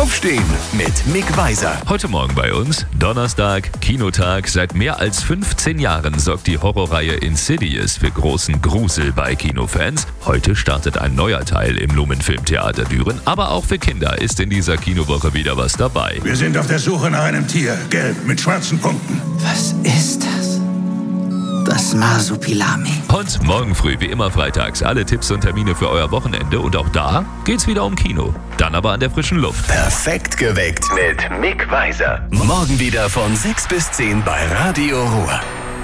Aufstehen mit Mick Weiser. Heute Morgen bei uns, Donnerstag, Kinotag. Seit mehr als 15 Jahren sorgt die Horrorreihe Insidious für großen Grusel bei Kinofans. Heute startet ein neuer Teil im Lumen Filmtheater Düren. Aber auch für Kinder ist in dieser Kinowoche wieder was dabei. Wir sind auf der Suche nach einem Tier. Gelb mit schwarzen Punkten. Was ist das? Das Marsupilami. Und morgen früh, wie immer freitags, alle Tipps und Termine für euer Wochenende. Und auch da geht's wieder um Kino. Dann aber an der frischen Luft. Perfekt geweckt mit Mick Weiser. Morgen wieder von 6 bis 10 bei Radio Ruhr.